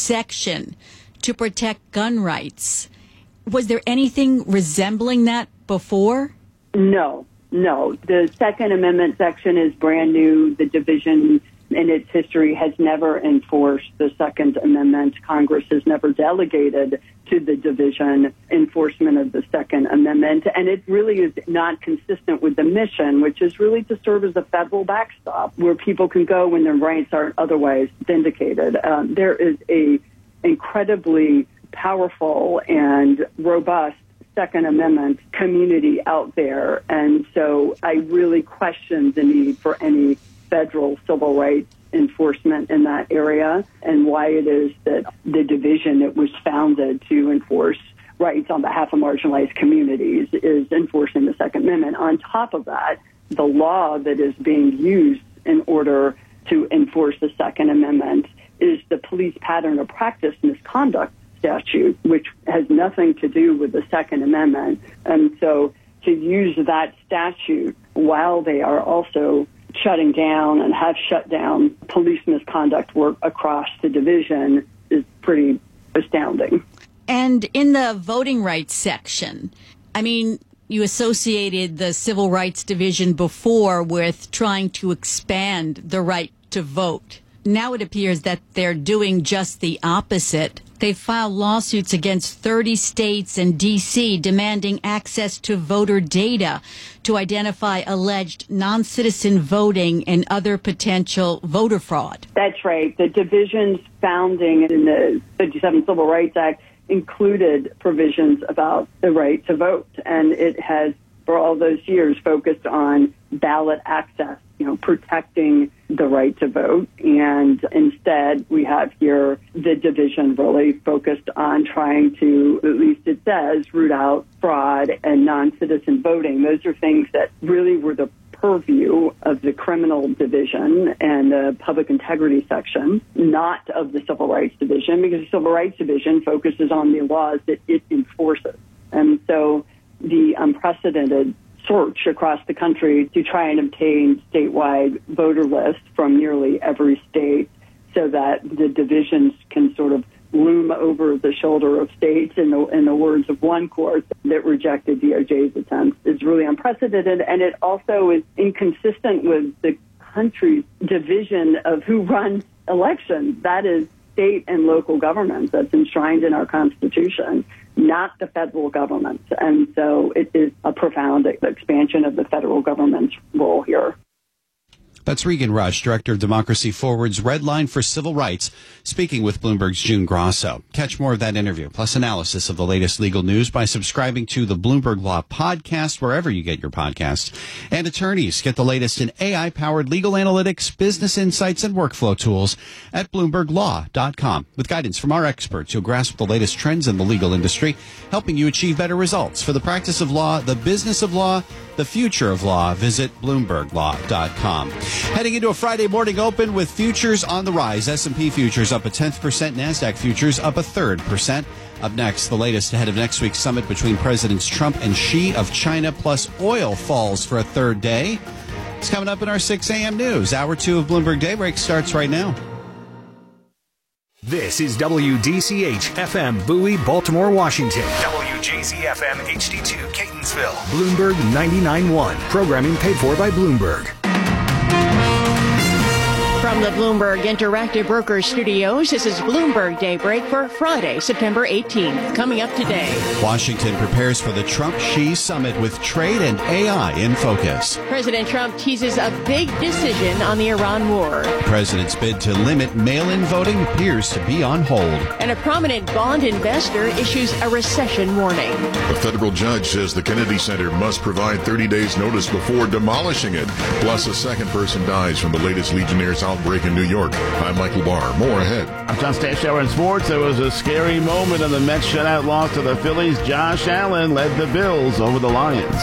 section to protect gun rights. Was there anything resembling that before? No. The Second Amendment section is brand new. The division in its history has never enforced the Second Amendment. Congress has never delegated to the division enforcement of the Second Amendment. And it really is not consistent with the mission, which is really to serve as a federal backstop where people can go when their rights aren't otherwise vindicated. There is a incredibly powerful and robust Second Amendment community out there. And so I really question the need for any federal civil rights enforcement in that area and why it is that the division that was founded to enforce rights on behalf of marginalized communities is enforcing the Second Amendment. On top of that, the law that is being used in order to enforce the Second Amendment is the police pattern of practice misconduct statute, which has nothing to do with the Second Amendment. And so to use that statute while they are also shutting down and have shut down police misconduct work across the division is pretty astounding. And in the voting rights section, I mean, you associated the Civil Rights Division before with trying to expand the right to vote. Now it appears that they're doing just the opposite. They've filed lawsuits against 30 states and D.C. demanding access to voter data to identify alleged non-citizen voting and other potential voter fraud. That's right. The division's founding in the 57 Civil Rights Act included provisions about the right to vote, and it has, for all those years, focused on ballot access, protecting the right to vote. And instead, we have here the division really focused on trying to, at least it says, root out fraud and non-citizen voting. Those are things that really were the purview of the criminal division and the public integrity section, not of the civil rights division, because the civil rights division focuses on the laws that it enforces. And so the unprecedented search across the country to try and obtain statewide voter lists from nearly every state so that the divisions can sort of loom over the shoulder of states, in the words of one court that rejected DOJ's attempts, is really unprecedented. And it also is inconsistent with the country's division of who runs elections. That is state and local governments. That's enshrined in our Constitution, not the federal government. And so it is a profound expansion of the federal government's role here. That's Regan Rush, Director of Democracy Forward's Red Line for Civil Rights, speaking with Bloomberg's June Grosso. Catch more of that interview, plus analysis of the latest legal news by subscribing to the Bloomberg Law Podcast, wherever you get your podcasts. And attorneys get the latest in AI-powered legal analytics, business insights, and workflow tools at BloombergLaw.com. With guidance from our experts, you'll grasp the latest trends in the legal industry, helping you achieve better results for the practice of law, the business of law, the future of law. Visit BloombergLaw.com. Heading into a Friday morning open with futures on the rise. S&P futures up 0.1%, NASDAQ futures up 0.3%. Up next, the latest ahead of next week's summit between Presidents Trump and Xi of China, plus oil falls for a third day. It's coming up in our 6 a.m. news. Hour 2 of Bloomberg Daybreak starts right now. This is WDCH FM Bowie, Baltimore, Washington. WJZ FM HD2 Catonsville. Bloomberg 99.1. Programming paid for by Bloomberg. From the Bloomberg Interactive Brokers Studios, this is Bloomberg Daybreak for Friday, September 18th. Coming up today, Washington prepares for the Trump-Xi summit with trade and AI in focus. President Trump teases a big decision on the Iran war. The president's bid to limit mail-in voting appears to be on hold. And a prominent bond investor issues a recession warning. A federal judge says the Kennedy Center must provide 30 days notice before demolishing it. Plus, a second person dies from the latest Legionnaires outbreak in New York. I'm Michael Barr. More ahead. I'm John Stashower in sports. There was a scary moment in the Mets shutout loss to the Phillies. Josh Allen led the Bills over the Lions.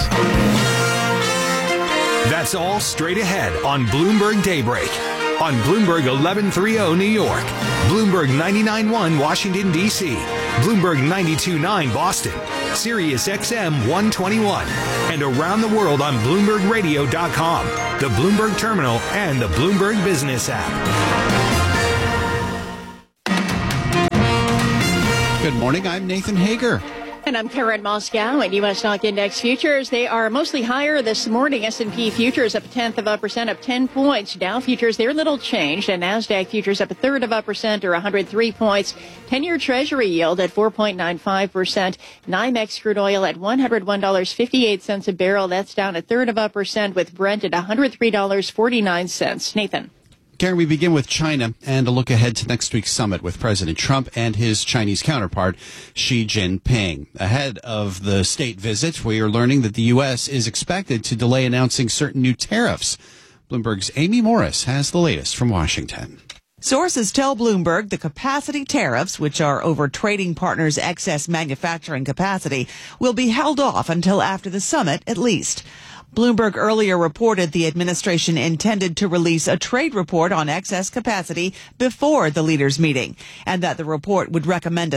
That's all straight ahead on Bloomberg Daybreak. On Bloomberg 1130 New York, Bloomberg 99.1 Washington, D.C., Bloomberg 92.9 Boston, Sirius XM 121, and around the world on BloombergRadio.com, the Bloomberg Terminal, and the Bloomberg Business app. Good morning. I'm Nathan Hager. And I'm Karen Moscow. And U.S. stock index futures, they are mostly higher this morning. S&P futures up 0.1%, up 10 points. Dow futures, they're little changed. And NASDAQ futures up 0.33% or 103 points. 10-year Treasury yield at 4.95%. NYMEX crude oil at $101.58 a barrel. That's down 0.33% with Brent at $103.49. Nathan. Karen, we begin with China and a look ahead to next week's summit with President Trump and his Chinese counterpart, Xi Jinping. Ahead of the state visit, we are learning that the U.S. is expected to delay announcing certain new tariffs. Bloomberg's Amy Morris has the latest from Washington. Sources tell Bloomberg the capacity tariffs, which are over trading partners' excess manufacturing capacity, will be held off until after the summit at least. Bloomberg earlier reported the administration intended to release a trade report on excess capacity before the leaders' meeting, and that the report would recommend a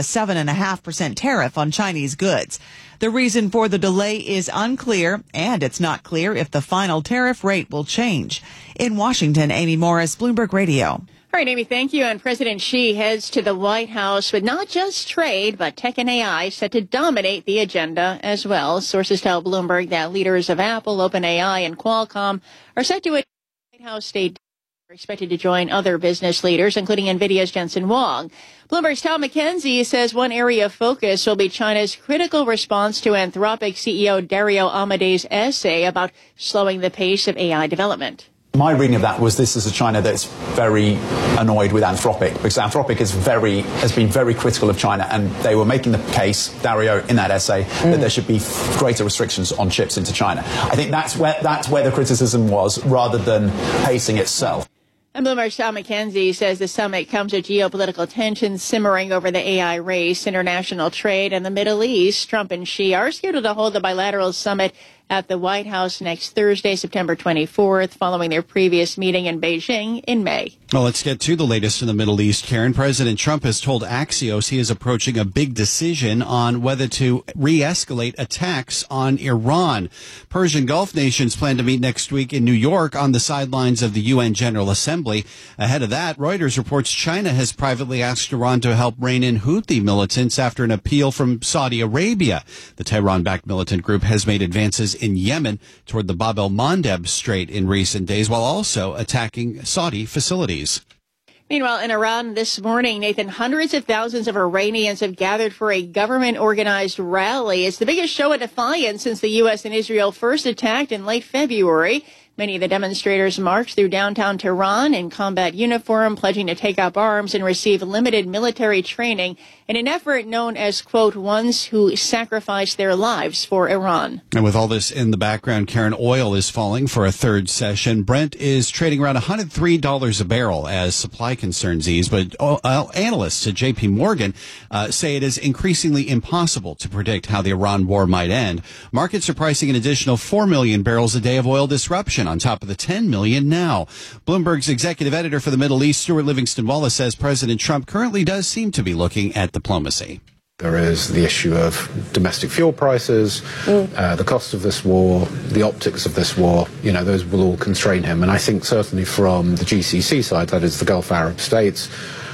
7.5% tariff on Chinese goods. The reason for the delay is unclear, and it's not clear if the final tariff rate will change. In Washington, Amy Morris, Bloomberg Radio. All right, Amy, thank you. And President Xi heads to the White House with not just trade, but tech and AI set to dominate the agenda as well. Sources tell Bloomberg that leaders of Apple, OpenAI, and Qualcomm are set to attend White House State are expected to join other business leaders, including NVIDIA's Jensen Huang. Bloomberg's Tom McKenzie says one area of focus will be China's critical response to Anthropic CEO Dario Amade's essay about slowing the pace of AI development. My reading of that was this is a China that's very annoyed with Anthropic, because Anthropic has been very critical of China, and they were making the case, Dario, in that essay, that there should be greater restrictions on chips into China. I think that's where the criticism was, rather than pacing itself. And Bloomberg's Tom McKenzie says the summit comes with geopolitical tensions simmering over the AI race, international trade, and the Middle East. Trump and Xi are scheduled to hold the bilateral summit at the White House next Thursday, September 24th, following their previous meeting in Beijing in May. Well, let's get to the latest in the Middle East, Karen. President Trump has told Axios he is approaching a big decision on whether to re-escalate attacks on Iran. Persian Gulf nations plan to meet next week in New York on the sidelines of the UN General Assembly. Ahead of that, Reuters reports China has privately asked Iran to help rein in Houthi militants after an appeal from Saudi Arabia. The Tehran-backed militant group has made advances in Yemen toward the Bab el-Mandeb Strait in recent days, while also attacking Saudi facilities. Meanwhile, in Iran this morning, Nathan, hundreds of thousands of Iranians have gathered for a government-organized rally. It's the biggest show of defiance since the U.S. and Israel first attacked in late February. Many of the demonstrators marched through downtown Tehran in combat uniform, pledging to take up arms and receive limited military training in an effort known as, quote, ones who sacrificed their lives for Iran. And with all this in the background, Karen, oil is falling for a third session. Brent is trading around $103 a barrel as supply concerns ease, but analysts at J.P. Morgan say it is increasingly impossible to predict how the Iran war might end. Markets are pricing an additional 4 million barrels a day of oil disruption on top of the 10 million now. Bloomberg's executive editor for the Middle East, Stuart Livingston Wallace, says President Trump currently does seem to be looking at diplomacy. There is the issue of domestic fuel prices, the cost of this war, the optics of this war. You know, those will all constrain him. And I think certainly from the GCC side, that is the Gulf Arab states,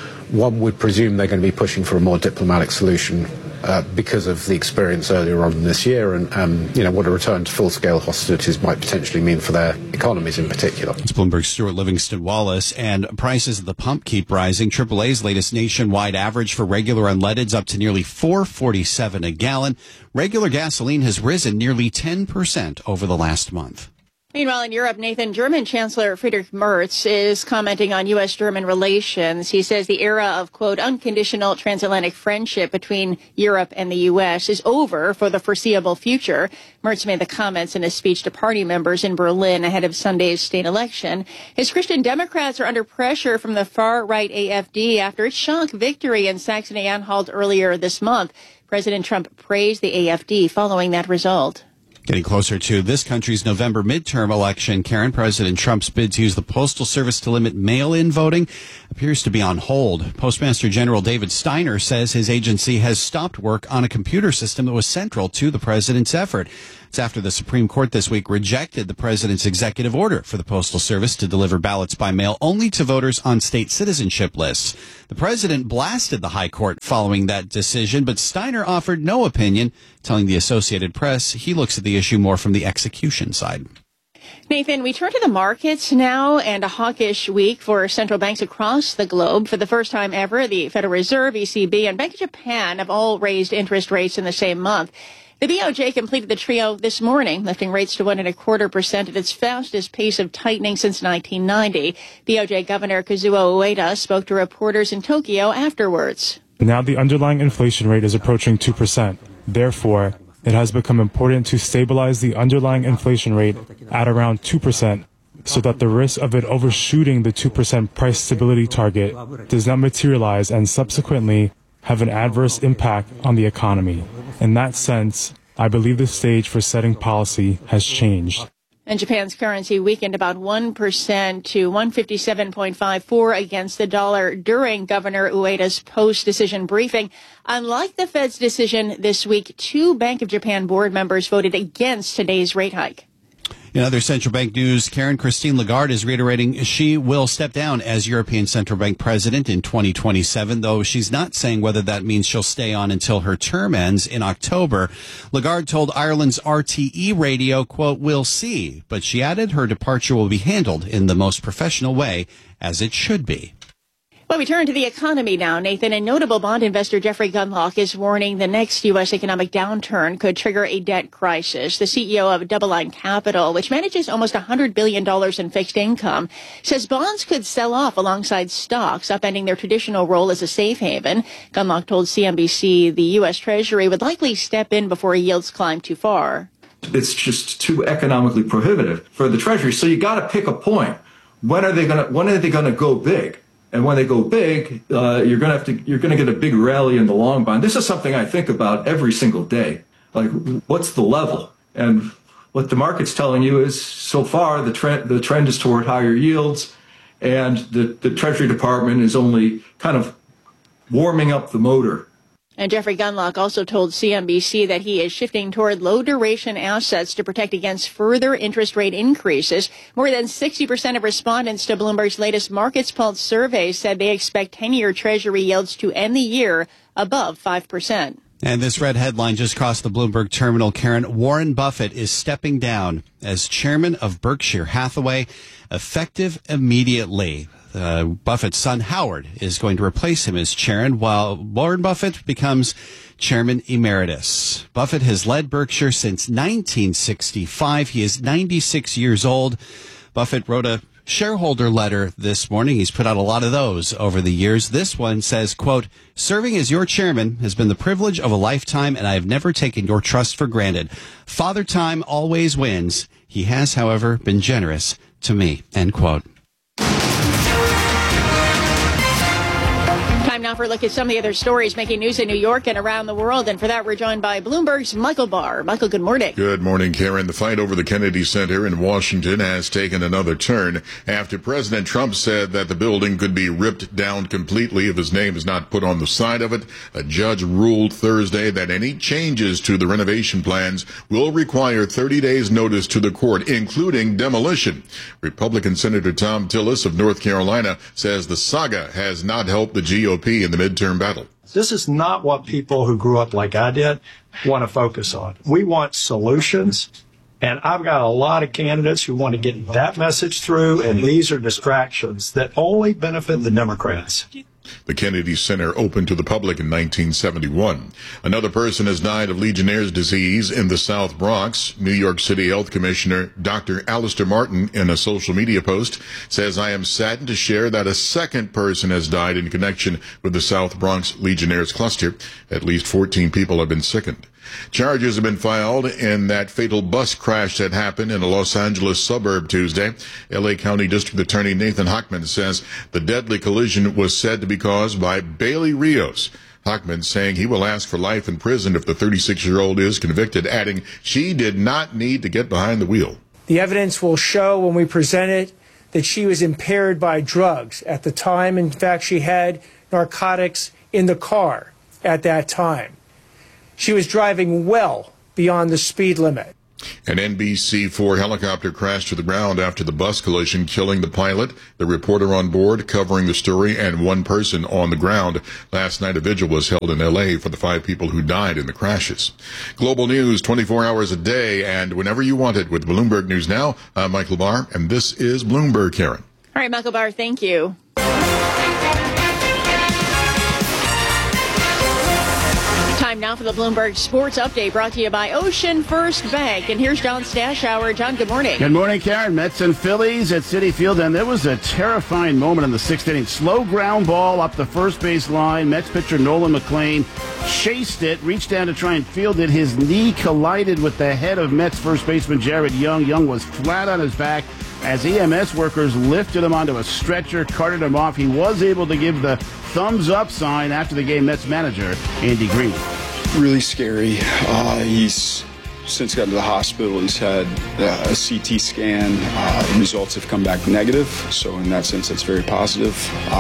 one would presume they're going to be pushing for a more diplomatic solution because of the experience earlier on this year and, you know, what a return to full-scale hostilities might potentially mean for their economies in particular. It's Bloomberg's Stuart Livingston Wallace, and prices at the pump keep rising. AAA's latest nationwide average for regular unleaded's up to nearly $4.47 a gallon. Regular gasoline has risen nearly 10% over the last month. Meanwhile, in Europe, Nathan, German Chancellor Friedrich Merz is commenting on U.S.-German relations. He says the era of, quote, unconditional transatlantic friendship between Europe and the U.S. is over for the foreseeable future. Merz made the comments in a speech to party members in Berlin ahead of Sunday's state election. His Christian Democrats are under pressure from the far-right AfD after its shock victory in Saxony-Anhalt earlier this month. President Trump praised the AfD following that result. Getting closer to this country's November midterm election, Karen, President Trump's bid to use the Postal Service to limit mail-in voting appears to be on hold. Postmaster General David Steiner says his agency has stopped work on a computer system that was central to the president's effort. It's after the Supreme Court this week rejected the president's executive order for the Postal Service to deliver ballots by mail only to voters on state citizenship lists. The president blasted the high court following that decision, but Steiner offered no opinion, telling the Associated Press he looks at the issue more from the execution side. Nathan, we turn to the markets now, and a hawkish week for central banks across the globe. For the first time ever, the Federal Reserve, ECB, and Bank of Japan have all raised interest rates in the same month. The BOJ completed the trio this morning, lifting rates to 1.25% at its fastest pace of tightening since 1990. BOJ Governor Kazuo Ueda spoke to reporters in Tokyo afterwards. Now the underlying inflation rate is approaching 2%. Therefore, it has become important to stabilize the underlying inflation rate at around 2% so that the risk of it overshooting the 2% price stability target does not materialize and subsequently have an adverse impact on the economy. In that sense, I believe the stage for setting policy has changed. And Japan's currency weakened about 1% to 157.54 against the dollar during Governor Ueda's post-decision briefing. Unlike the Fed's decision this week, 2 Bank of Japan board members voted against today's rate hike. In other central bank news, Christine Lagarde is reiterating she will step down as European Central Bank president in 2027, though she's not saying whether that means she'll stay on until her term ends in October. Lagarde told Ireland's RTE radio, quote, "We'll see," but she added her departure will be handled in the most professional way, as it should be. Well, we turn to the economy now, Nathan. And notable bond investor Jeffrey Gundlach is warning the next U.S. economic downturn could trigger a debt crisis. The CEO of DoubleLine Capital, which manages almost $100 billion in fixed income, says bonds could sell off alongside stocks, upending their traditional role as a safe haven. Gundlach told CNBC the U.S. Treasury would likely step in before yields climb too far. It's just too economically prohibitive for the Treasury. So you got to pick a point. When are they going to go big? And when they go big, you're going to get a big rally in the long bond. This is something I think about every single day. Like, what's the level? And what the market's telling you is, so far, the trend is toward higher yields, and the Treasury Department is only kind of warming up the motor. And Jeffrey Gundlach also told CNBC that he is shifting toward low-duration assets to protect against further interest rate increases. More than 60% of respondents to Bloomberg's latest Markets Pulse survey said they expect 10-year Treasury yields to end the year above 5%. And this red headline just crossed the Bloomberg terminal. Karen, Warren Buffett is stepping down as chairman of Berkshire Hathaway, effective immediately. Buffett's son, Howard, is going to replace him as chairman, while Warren Buffett becomes chairman emeritus. Buffett has led Berkshire since 1965. He is 96 years old. Buffett wrote a shareholder letter this morning. He's put out a lot of those over the years. This one says, quote, "Serving as your chairman has been the privilege of a lifetime, and I have never taken your trust for granted. Father Time always wins. He has, however, been generous to me," end quote. Time now for a look at some of the other stories making news in New York and around the world. And for that, we're joined by Bloomberg's Michael Barr. Michael, good morning. Good morning, Karen. The fight over the Kennedy Center in Washington has taken another turn after President Trump said that the building could be ripped down completely if his name is not put on the side of it. A judge ruled Thursday that any changes to the renovation plans will require 30 days notice to the court, including demolition. Republican Senator Thom Tillis of North Carolina says the saga has not helped the GOP in the midterm battle. This is not what people who grew up like I did want to focus on. We want solutions, and I've got a lot of candidates who want to get that message through, and these are distractions that only benefit the Democrats. The Kennedy Center opened to the public in 1971. Another person has died of Legionnaire's disease in the South Bronx. New York City Health Commissioner Dr. Alistair Martin, in a social media post, says, "I am saddened to share that a second person has died in connection with the South Bronx Legionnaire's cluster. At least 14 people have been sickened." Charges have been filed in that fatal bus crash that happened in a Los Angeles suburb Tuesday. L.A. County District Attorney Nathan Hochman says the deadly collision was said to be caused by Bailey Rios. Hochman saying he will ask for life in prison if the 36-year-old is convicted, adding she did not need to get behind the wheel. The evidence will show when we present it that she was impaired by drugs at the time. In fact, she had narcotics in the car at that time. She was driving well beyond the speed limit. An NBC4 helicopter crashed to the ground after the bus collision, killing the pilot, the reporter on board covering the story, and one person on the ground. Last night, a vigil was held in L.A. for the 5 people who died in the crashes. Global news 24 hours a day and whenever you want it with Bloomberg News Now. I'm Michael Barr, and this is Bloomberg, Karen. All right, Michael Barr, thank you. Time now for the Bloomberg Sports Update, brought to you by Ocean First Bank. And here's John Stashower. John, good morning. Good morning, Karen. Mets and Phillies at Citi Field, and there was a terrifying moment in the 6th inning. Slow ground ball up the first base line. Mets pitcher Nolan McLean chased it, reached down to try and field it. His knee collided with the head of Mets first baseman Jared Young. Young was flat on his back as EMS workers lifted him onto a stretcher, carted him off. He was able to give the thumbs up sign after the game. Mets manager Andy Green. Really scary. He's since gotten to the hospital. He's had a CT scan. Results have come back negative, so in that sense, that's very positive.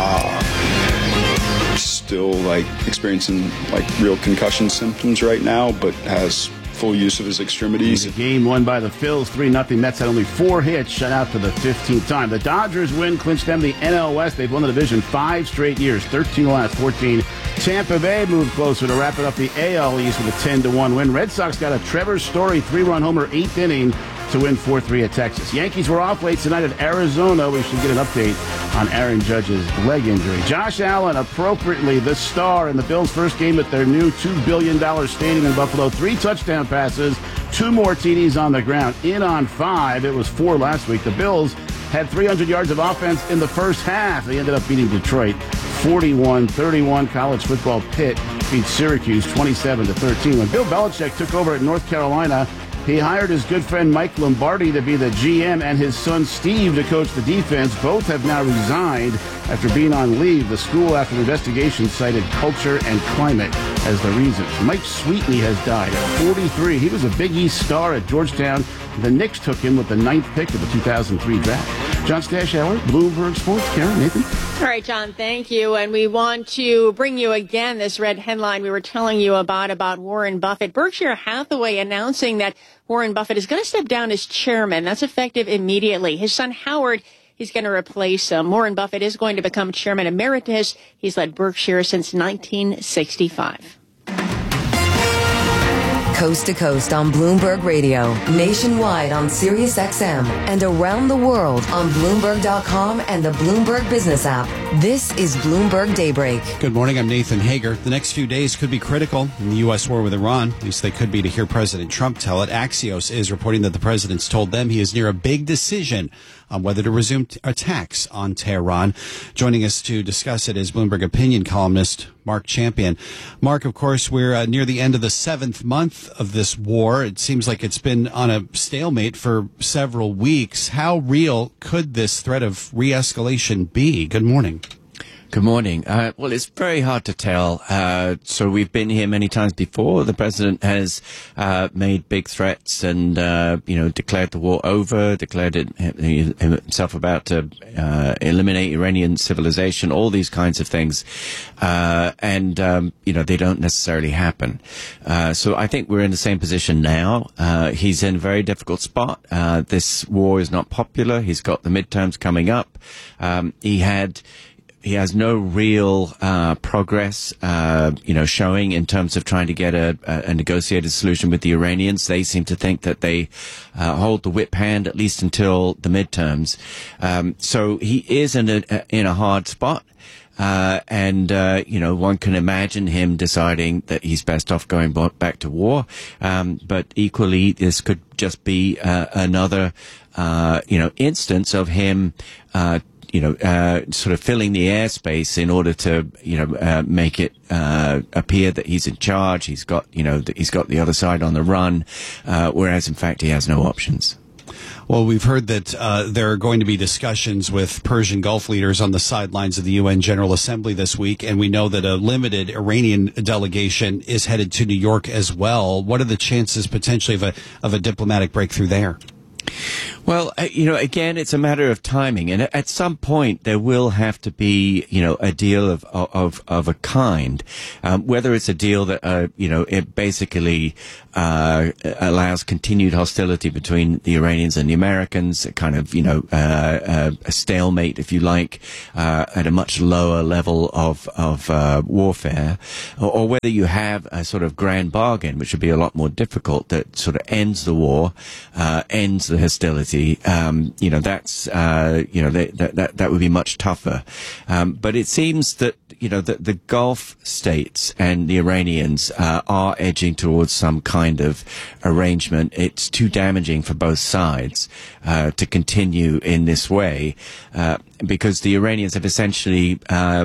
Still experiencing real concussion symptoms right now, but has full use of his extremities. The game won by the Phils 3-0. Mets had only 4 hits, shut out for the 15th time. The Dodgers win, clinched them the NL West. They've won the division 5 straight years, 13 of the last 14. Tampa Bay moved closer to wrapping up the AL East with a 10-1 win. Red Sox got a Trevor Story 3-run homer 8th inning to win 4-3 at Texas. Yankees were off late tonight at Arizona. We should get an update on Aaron Judge's leg injury. Josh Allen, appropriately the star in the Bills' first game at their new $2 billion stadium in Buffalo. 3 touchdown passes, 2 more TDs on the ground. In on 5. It was 4 last week. The Bills had 300 yards of offense in the first half. They ended up beating Detroit 41-31. College football Pitt beat Syracuse 27-13. When Bill Belichick took over at North Carolina, he hired his good friend Mike Lombardi to be the GM and his son Steve to coach the defense. Both have now resigned after being on leave. The school, after an investigation, cited culture and climate as the reasons. Mike Sweetney has died at 43. He was a Big East star at Georgetown. The Knicks took him with the 9th pick of the 2003 draft. John Stashower, Bloomberg Sports. Karen, Nathan. All right, John, thank you. And we want to bring you again this red headline we were telling you about Warren Buffett. Berkshire Hathaway announcing that Warren Buffett is going to step down as chairman. That's effective immediately. His son Howard, he's going to replace him. Warren Buffett is going to become chairman emeritus. He's led Berkshire since 1965. Coast to coast on Bloomberg Radio, nationwide on Sirius XM, and around the world on Bloomberg.com and the Bloomberg Business app. This is Bloomberg Daybreak. Good morning, I'm Nathan Hager. The next few days could be critical in the U.S. war with Iran. At least they could be, to hear President Trump tell it. Axios is reporting that the president's told them he is near a big decision on whether to resume attacks on Tehran. Joining us to discuss it is Bloomberg opinion columnist Mark Champion. Mark, of course, we're near the end of the 7th month of this war. It seems like it's been on a stalemate for several weeks. How real could this threat of re-escalation be? Good morning. Good morning. Well, it's very hard to tell. So we've been here many times before. The president has made big threats and, declared the war over, declared himself about to eliminate Iranian civilization, all these kinds of things. They don't necessarily happen. So I think we're in the same position now. He's in a very difficult spot. This war is not popular. He's got the midterms coming up. He has no real progress, showing in terms of trying to get a negotiated solution with the Iranians. They seem to think that they hold the whip hand at least until the midterms. So he is in a hard spot. One can imagine him deciding that he's best off going back to war. But equally, this could just be another, instance of him sort of filling the airspace in order to, make it appear that he's in charge. He's got the other side on the run, whereas in fact he has no options. Well, we've heard that there are going to be discussions with Persian Gulf leaders on the sidelines of the UN General Assembly this week, and we know that a limited Iranian delegation is headed to New York as well. What are the chances potentially of a diplomatic breakthrough there? Well, again, it's a matter of timing, and at some point there will have to be, a deal of a kind. Whether it's a deal that, it basically allows continued hostility between the Iranians and the Americans, a kind of, a stalemate, if you like, at a much lower level of warfare, or whether you have a sort of grand bargain, which would be a lot more difficult, that sort of ends the war, ends the hostility. That's that would be much tougher. But it seems that that the Gulf states and the Iranians are edging towards some kind of arrangement. It's too damaging for both sides to continue in this way, because the Iranians have essentially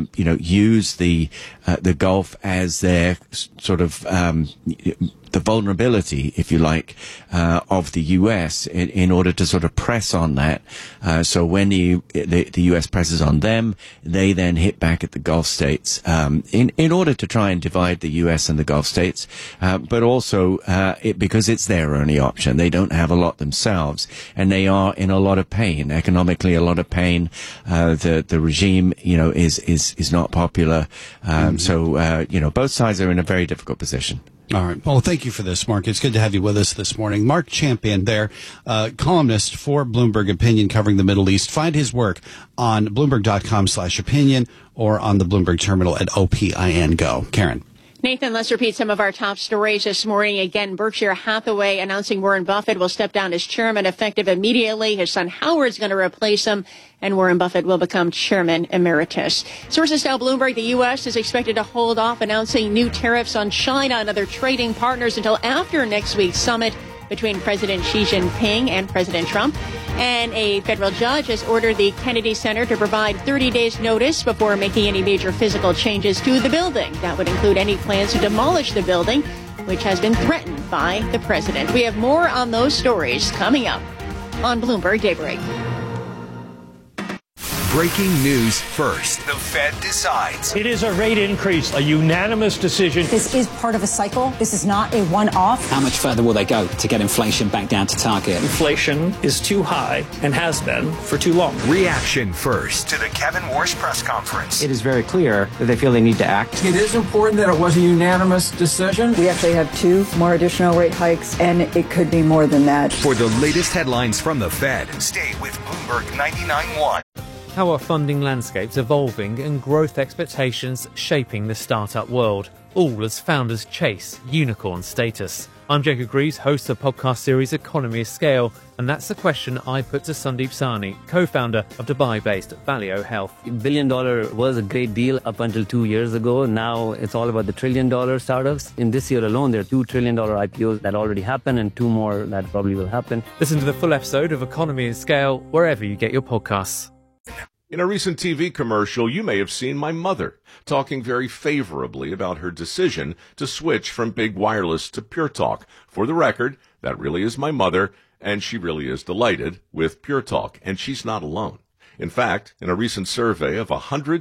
used the Gulf as their sort of the vulnerability, if you like, of the U.S. in order to sort of press on that. So when the U.S. presses on them, they then hit back at the Gulf states in order to try and divide the U.S. and the Gulf states, but also because it's their only option. They don't have a lot themselves, and they are in a lot of pain, economically a lot of pain. The regime, is not popular. So both sides are in a very difficult position. All right. Well, thank you for this, Mark. It's good to have you with us this morning. Mark Champion there, columnist for Bloomberg Opinion covering the Middle East. Find his work on Bloomberg.com/opinion or on the Bloomberg terminal at OPIN Go. Karen. Nathan, let's repeat some of our top stories this morning. Again, Berkshire Hathaway announcing Warren Buffett will step down as chairman effective immediately. His son Howard's going to replace him, and Warren Buffett will become chairman emeritus. Sources tell Bloomberg the U.S. is expected to hold off announcing new tariffs on China and other trading partners until after next week's summit between President Xi Jinping and President Trump. And a federal judge has ordered the Kennedy Center to provide 30 days notice before making any major physical changes to the building. That would include any plans to demolish the building, which has been threatened by the president. We have more on those stories coming up on Bloomberg Daybreak. Breaking news first. The Fed decides. It is a rate increase, a unanimous decision. This is part of a cycle. This is not a one-off. How much further will they go to get inflation back down to target? Inflation is too high and has been for too long. Reaction first to the Kevin Warsh press conference. It is very clear that they feel they need to act. It is important that it was a unanimous decision. We actually have 2 more additional rate hikes, and it could be more than that. For the latest headlines from the Fed, stay with Bloomberg 99.1. How are funding landscapes evolving and growth expectations shaping the startup world, all as founders chase unicorn status? I'm Jacob Greaves, host of the podcast series Economy of Scale, and that's the question I put to Sandeep Sahni, co-founder of Dubai-based Valeo Health. $1 billion was a great deal up until 2 years ago. Now it's all about the $1 trillion startups. In this year alone, there are $2 trillion IPOs that already happened and 2 more that probably will happen. Listen to the full episode of Economy of Scale wherever you get your podcasts. In a recent TV commercial, you may have seen my mother talking very favorably about her decision to switch from big wireless to Pure Talk. For the record, that really is my mother, and she really is delighted with Pure Talk, and she's not alone. In fact, in a recent survey of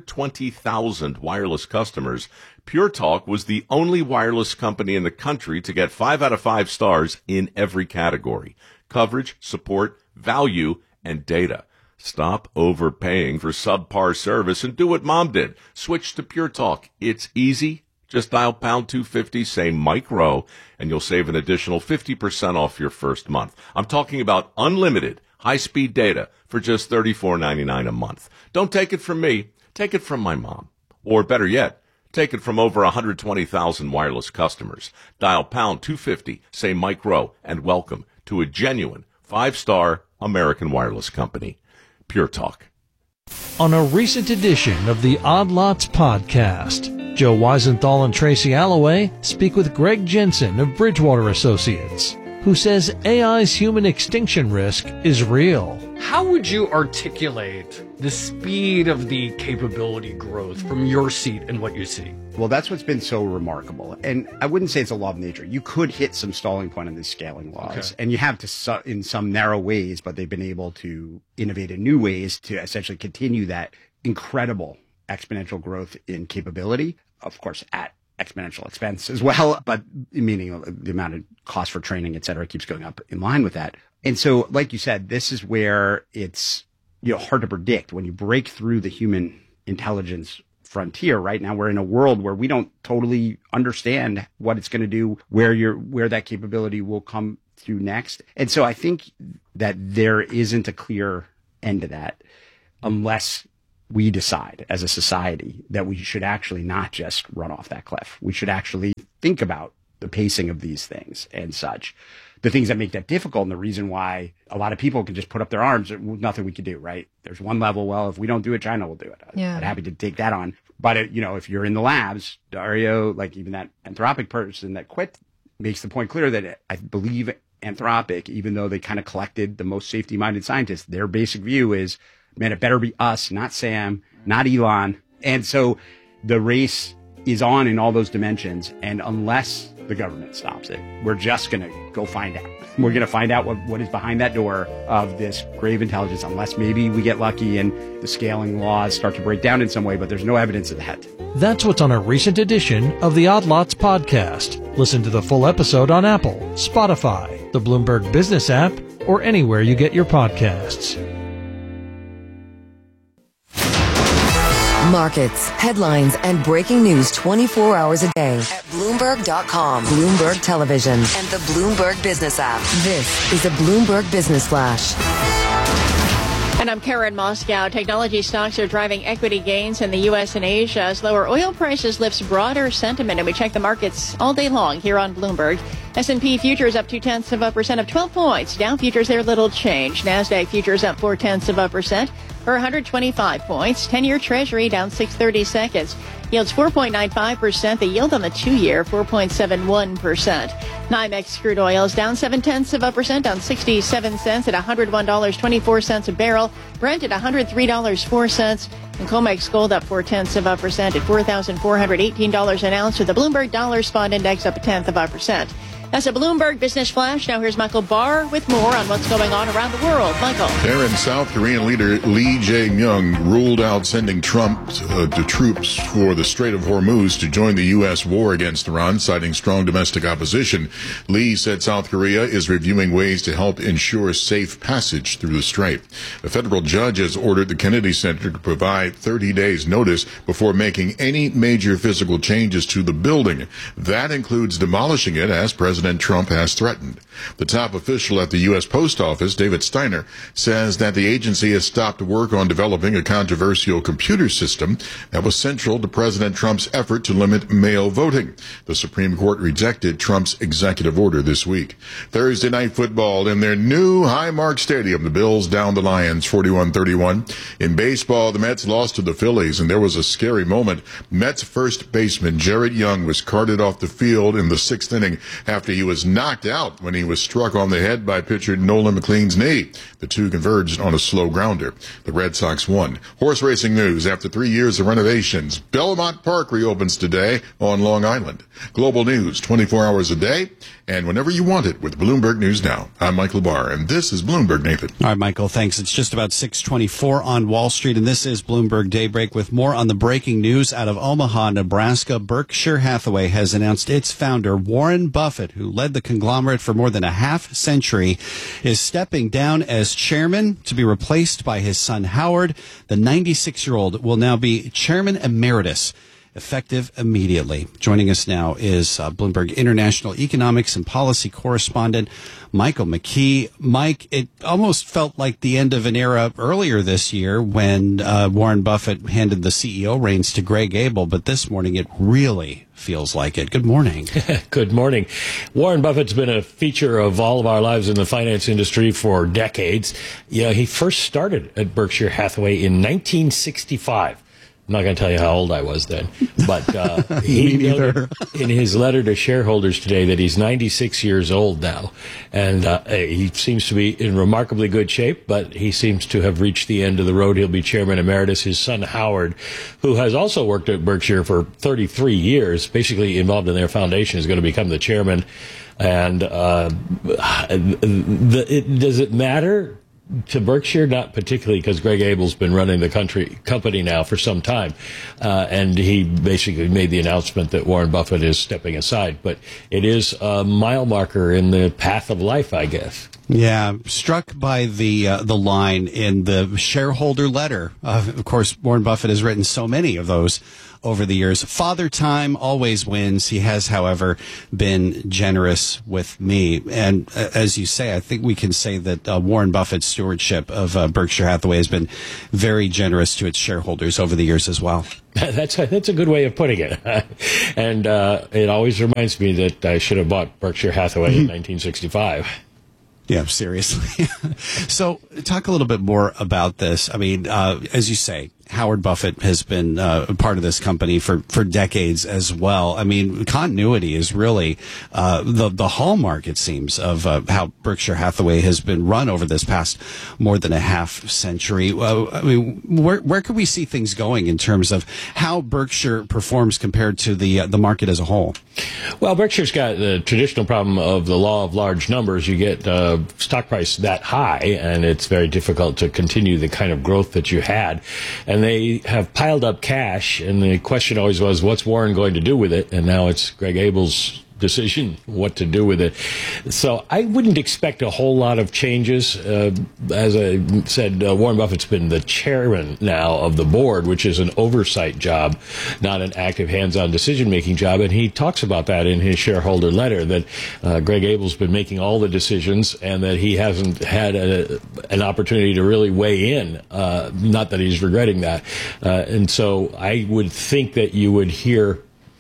120,000 wireless customers, Pure Talk was the only wireless company in the country to get 5 out of 5 stars in every category: coverage, support, value, and data. Stop overpaying for subpar service and do what Mom did. Switch to Pure Talk. It's easy. Just dial pound 250, say Mike Rowe, and you'll save an additional 50% off your first month. I'm talking about unlimited high-speed data for just $34.99 a month. Don't take it from me. Take it from my mom. Or better yet, take it from over 120,000 wireless customers. Dial pound 250, say Mike Rowe, and welcome to a genuine 5-star American wireless company. Pure Talk. On a recent edition of the Odd Lots podcast, Joe Weisenthal and Tracy Alloway speak with Greg Jensen of Bridgewater Associates, who says AI's human extinction risk is real. How would you articulate the speed of the capability growth from your seat and what you see? Well, that's what's been so remarkable. And I wouldn't say it's a law of nature. You could hit some stalling point on these scaling laws, and you have to in some narrow ways, but they've been able to innovate in new ways to essentially continue that incredible exponential growth in capability, of course, at exponential expense as well, but meaning the amount of cost for training, et cetera, keeps going up in line with that. And so, like you said, this is where it's hard to predict when you break through the human intelligence frontier. Right now, we're in a world where we don't totally understand what it's going to do, where that capability will come through next. And so I think that there isn't a clear end to that unless we decide as a society that we should actually not just run off that cliff. We should actually think about the pacing of these things and such. The things that make that difficult, and the reason why a lot of people can just put up their arms, nothing we can do, right? There's one level, well, if we don't do it, China will do it. Yeah. I'm happy to take that on. But, if you're in the labs, Dario, like even that Anthropic person that quit, makes the point clear that I believe Anthropic, even though they kind of collected the most safety-minded scientists, their basic view is, man, it better be us, not Sam, not Elon. And so the race is on in all those dimensions. And unless the government stops it, we're just going to go find out. We're going to find out what is behind that door of this grave intelligence, unless maybe we get lucky and the scaling laws start to break down in some way, but there's no evidence of that. That's what's on a recent edition of the Odd Lots podcast. Listen to the full episode on Apple, Spotify, the Bloomberg Business app, or anywhere you get your podcasts. Markets, headlines, and breaking news 24 hours a day at Bloomberg.com, Bloomberg Television, and the Bloomberg Business app. This is a Bloomberg Business Flash. And I'm Karen Moscow. Technology stocks are driving equity gains in the U.S. and Asia as lower oil prices lifts broader sentiment. And we check the markets all day long here on Bloomberg. S&P futures up 0.2% of 12 points. Dow futures, they're little change. NASDAQ futures up 0.4% for 125 points. 10-year Treasury down 6/32. Yields 4.95%. The yield on the 2-year, 4.71%. NYMEX crude oil is down 0.7%, down 67 cents at $101.24 a barrel. Brent at $103.04. And COMEX gold up 0.4% at $4,418 an ounce, with the Bloomberg Dollar Spot Index up 0.1%. That's a Bloomberg Business Flash. Now here's Michael Barr with more on what's going on around the world. Michael. There in South Korean leader Lee Jae-myung ruled out sending troops for the Strait of Hormuz to join the U.S. war against Iran, citing strong domestic opposition. Lee said South Korea is reviewing ways to help ensure safe passage through the strait. A federal judge has ordered the Kennedy Center to provide 30 days notice before making any major physical changes to the building. That includes demolishing it, as President Trump has threatened. The top official at the U.S. Post Office, David Steiner, says that the agency has stopped work on developing a controversial computer system that was central to President Trump's effort to limit mail voting. The Supreme Court rejected Trump's executive order this week. Thursday night football in their new Highmark Stadium. The Bills down the Lions 41-31. In baseball, the Mets lost to the Phillies, and there was a scary moment. Mets first baseman Jared Young was carted off the field in the 6th inning after he was knocked out when he was struck on the head by pitcher Nolan McLean's knee. The two converged on a slow grounder. The Red Sox won. Horse racing news. After 3 years of renovations, Belmont Park reopens today on Long Island. Global news 24 hours a day and whenever you want it with Bloomberg News Now. I'm Michael Barr, and this is Bloomberg, Nathan. All right, Michael, thanks. It's just about 6:24 on Wall Street, and this is Bloomberg Daybreak with more on the breaking news out of Omaha, Nebraska. Berkshire Hathaway has announced its founder, Warren Buffett, who led the conglomerate for more than a half century, is stepping down as chairman to be replaced by his son, Howard. The 96-year-old will now be chairman emeritus, effective immediately. Joining us now is Bloomberg International Economics and Policy Correspondent Michael McKee. Mike, it almost felt like the end of an era earlier this year when Warren Buffett handed the CEO reins to Greg Abel, but this morning it really feels like it. Good morning. Good morning. Warren Buffett's been a feature of all of our lives in the finance industry for decades. He first started at Berkshire Hathaway in 1965. I'm not going to tell you how old I was then, but he noted in his letter to shareholders today that he's 96 years old now, and he seems to be in remarkably good shape, but he seems to have reached the end of the road. He'll be chairman emeritus. His son, Howard, who has also worked at Berkshire for 33 years, basically involved in their foundation, is going to become the chairman. And does it matter to Berkshire? Not particularly, because Greg Abel's been running the company now for some time, and he basically made the announcement that Warren Buffett is stepping aside. But it is a mile marker in the path of life, I guess. Yeah, struck by the line in the shareholder letter. Of course, Warren Buffett has written so many of those over the years. Father Time always wins. He has, however, been generous with me. And as you say, I think we can say that Warren Buffett's stewardship of Berkshire Hathaway has been very generous to its shareholders over the years as well. That's a good way of putting it. And it always reminds me that I should have bought Berkshire Hathaway in 1965. Yeah, seriously. So talk a little bit more about this. I mean, as you say, Howard Buffett has been a part of this company for decades as well. I mean, continuity is really the hallmark, it seems, of how Berkshire Hathaway has been run over this past more than a half century. I mean, where could we see things going in terms of how Berkshire performs compared to the market as a whole? Well, Berkshire's got the traditional problem of the law of large numbers. You get stock price that high, and it's very difficult to continue the kind of growth that you had. And they have piled up cash, and the question always was, what's Warren going to do with it? And now it's Greg Abel's decision what to do with it. So I wouldn't expect a whole lot of changes. As I said, Warren Buffett's been the chairman now of the board, which is an oversight job, not an active hands-on decision-making job. And he talks about that in his shareholder letter, that Greg Abel's been making all the decisions and that he hasn't had an opportunity to really weigh in. Not that he's regretting that. And so I would think that you would hear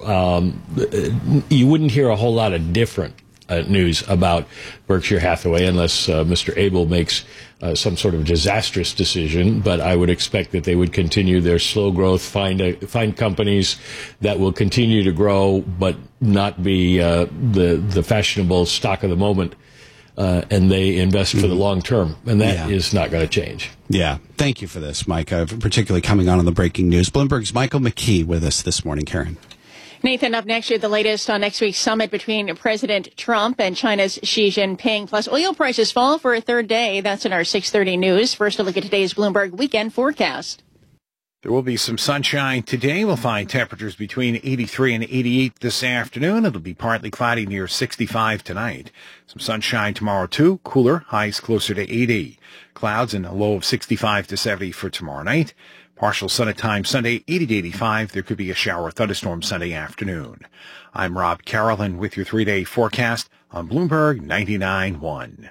you wouldn't hear a whole lot of different news about Berkshire Hathaway unless Mr. Abel makes some sort of disastrous decision. But I would expect that they would continue their slow growth, find companies that will continue to grow, but not be the fashionable stock of the moment. And they invest for the long term, and that is not going to change. Yeah. Thank you for this, Mike, particularly coming on the breaking news. Bloomberg's Michael McKee with us this morning, Karen. Nathan, up next, you have the latest on next week's summit between President Trump and China's Xi Jinping. Plus, oil prices fall for a third day. That's in our 6:30 news. First, a look at today's Bloomberg weekend forecast. There will be some sunshine today. We'll find temperatures between 83 and 88 this afternoon. It'll be partly cloudy near 65 tonight. Some sunshine tomorrow, too. Cooler, highs closer to 80. Clouds and a low of 65 to 70 for tomorrow night. Partial sun at times Sunday, 80 to 85. There could be a shower or thunderstorm Sunday afternoon. I'm Rob Carrollton with your 3-day forecast on Bloomberg 99.1.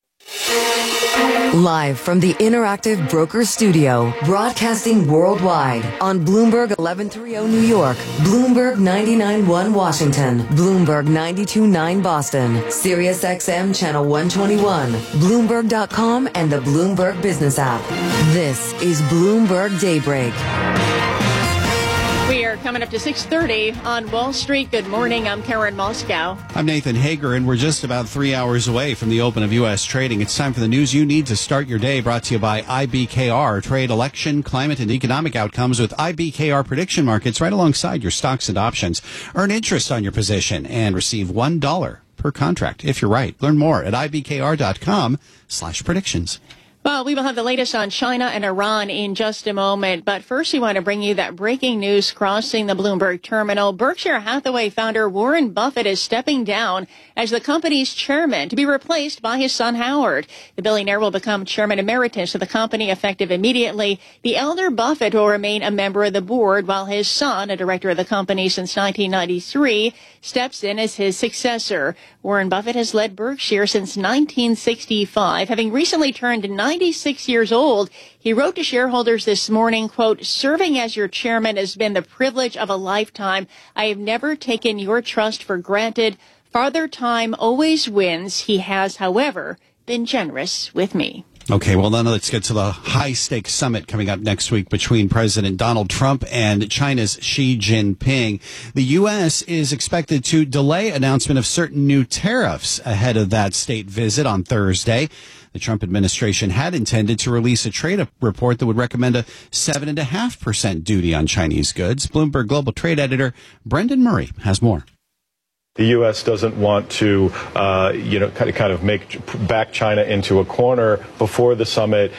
Live from the Interactive Broker Studio, broadcasting worldwide on Bloomberg 1130 New York, Bloomberg 99.1 Washington, Bloomberg 92.9 Boston, Sirius XM Channel 121, Bloomberg.com, and the Bloomberg Business app. This is Bloomberg Daybreak. We are coming up to 6:30 on Wall Street. Good morning. I'm Karen Moscow. I'm Nathan Hager, and we're just about 3 hours away from the open of U.S. trading. It's time for the news you need to start your day, brought to you by IBKR. Trade election, climate, and economic outcomes with IBKR prediction markets right alongside your stocks and options. Earn interest on your position and receive $1 per contract if you're right. Learn more at ibkr.com/predictions. Well, we will have the latest on China and Iran in just a moment. But first, we want to bring you that breaking news crossing the Bloomberg terminal. Berkshire Hathaway founder Warren Buffett is stepping down as the company's chairman to be replaced by his son, Howard. The billionaire will become chairman emeritus of the company effective immediately. The elder Buffett will remain a member of the board, while his son, a director of the company since 1993, steps in as his successor. Warren Buffett has led Berkshire since 1965, having recently turned 96 years old. He wrote to shareholders this morning, quote, "Serving as your chairman has been the privilege of a lifetime. I have never taken your trust for granted. Father Time always wins. He has, however, been generous with me." Okay, well, then let's get to the high-stakes summit coming up next week between President Donald Trump and China's Xi Jinping. The U.S. is expected to delay announcement of certain new tariffs ahead of that state visit on Thursday. The Trump administration had intended to release a trade report that would recommend a 7.5% duty on Chinese goods. Bloomberg Global Trade Editor Brendan Murray has more. The U.S. doesn't want to, kind of back China into a corner before the summit,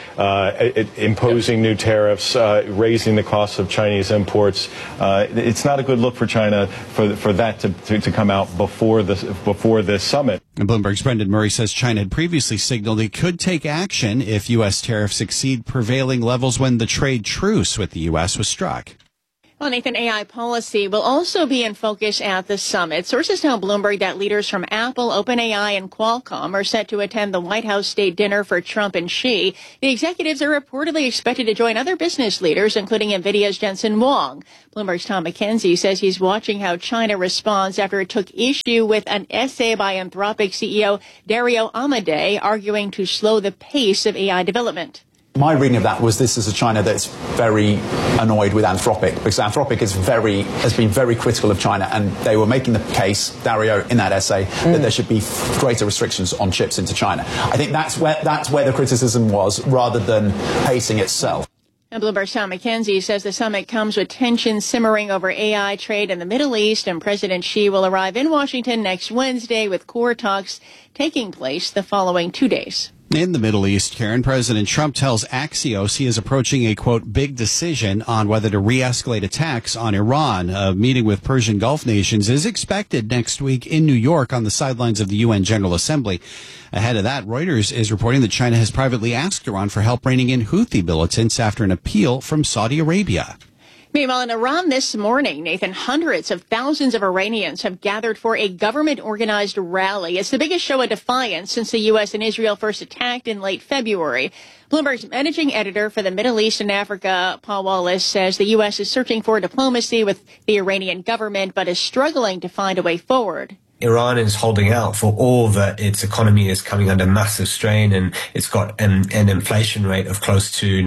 imposing new tariffs, raising the cost of Chinese imports. It's not a good look for China for that to come out before this summit. And Bloomberg's Brendan Murray says China had previously signaled it could take action if U.S. tariffs exceed prevailing levels when the trade truce with the U.S. was struck. Well, Nathan, AI policy will also be in focus at the summit. Sources tell Bloomberg that leaders from Apple, OpenAI, and Qualcomm are set to attend the White House state dinner for Trump and Xi. The executives are reportedly expected to join other business leaders, including NVIDIA's Jensen Huang. Bloomberg's Tom McKenzie says he's watching how China responds after it took issue with an essay by Anthropic CEO Dario Amodei arguing to slow the pace of AI development. My reading of that was this is a China that's very annoyed with Anthropic, because Anthropic has been very critical of China, and they were making the case, Dario, in that essay, that there should be greater restrictions on chips into China. I think that's where the criticism was, rather than pacing itself. And Bloomberg's Tom McKenzie says the summit comes with tensions simmering over AI trade in the Middle East, and President Xi will arrive in Washington next Wednesday with core talks taking place the following 2 days. In the Middle East, Karen, President Trump tells Axios he is approaching a, quote, big decision on whether to re-escalate attacks on Iran. A meeting with Persian Gulf nations is expected next week in New York on the sidelines of the UN General Assembly. Ahead of that, Reuters is reporting that China has privately asked Iran for help reining in Houthi militants after an appeal from Saudi Arabia. Meanwhile, in Iran this morning, Nathan, hundreds of thousands of Iranians have gathered for a government-organized rally. It's the biggest show of defiance since the U.S. and Israel first attacked in late February. Bloomberg's managing editor for the Middle East and Africa, Paul Wallace, says the U.S. is searching for diplomacy with the Iranian government, but is struggling to find a way forward. Iran is holding out for all that its economy is coming under massive strain, and it's got an inflation rate of close to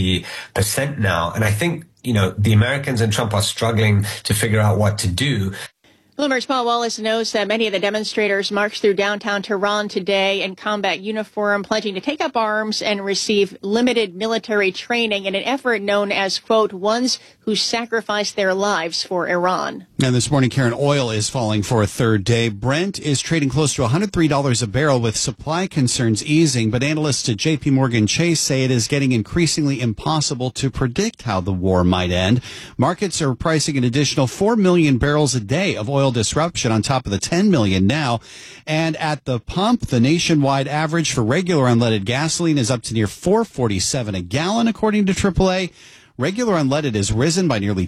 90% now. And I think, the Americans and Trump are struggling to figure out what to do. Bloomberg's Paul Wallace knows that many of the demonstrators marched through downtown Tehran today in combat uniform, pledging to take up arms and receive limited military training in an effort known as, quote, ones who sacrificed their lives for Iran. And this morning, Karen, oil is falling for a third day. Brent is trading close to $103 a barrel with supply concerns easing, but analysts at J.P. Morgan Chase say it is getting increasingly impossible to predict how the war might end. Markets are pricing an additional 4 million barrels a day of oil disruption on top of the 10 million now. And at the pump, the nationwide average for regular unleaded gasoline is up to near $4.47 a gallon, according to AAA. Regular unleaded has risen by nearly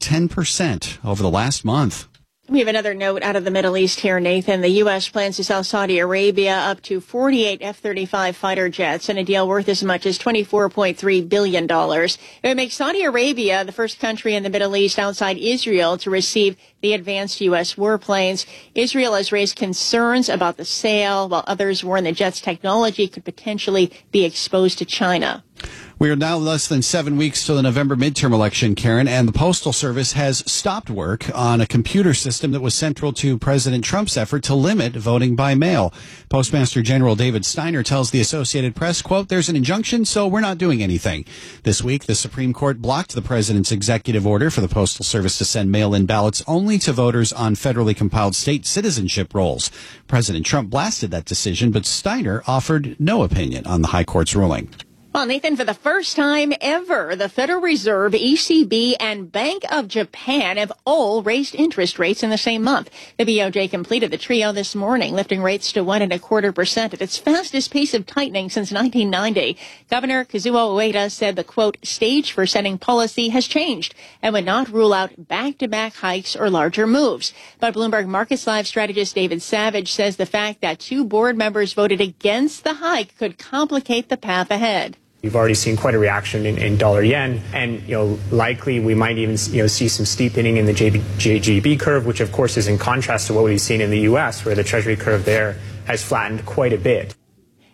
10% over the last month. We have another note out of the Middle East here, Nathan. The U.S. plans to sell Saudi Arabia up to 48 F-35 fighter jets in a deal worth as much as $24.3 billion. It would make Saudi Arabia the first country in the Middle East outside Israel to receive the advanced U.S. warplanes. Israel has raised concerns about the sale, while others warn the jet's technology could potentially be exposed to China. We are now less than 7 weeks to the November midterm election, Karen, and the Postal Service has stopped work on a computer system that was central to President Trump's effort to limit voting by mail. Postmaster General David Steiner tells the Associated Press, quote, there's an injunction, so we're not doing anything. This week, the Supreme Court blocked the president's executive order for the Postal Service to send mail-in ballots only to voters on federally compiled state citizenship rolls. President Trump blasted that decision, but Steiner offered no opinion on the High Court's ruling. Well, Nathan, for the first time ever, the Federal Reserve, ECB, and Bank of Japan have all raised interest rates in the same month. The BOJ completed the trio this morning, lifting rates to 1.25% at its fastest pace of tightening since 1990. Governor Kazuo Ueda said the, quote, stage for setting policy has changed and would not rule out back-to-back hikes or larger moves. But Bloomberg Markets Live strategist David Savage says the fact that 2 board members voted against the hike could complicate the path ahead. We've already seen quite a reaction in dollar yen, and likely we might even see some steepening in the JGB curve, which of course is in contrast to what we've seen in the U.S., where the Treasury curve there has flattened quite a bit.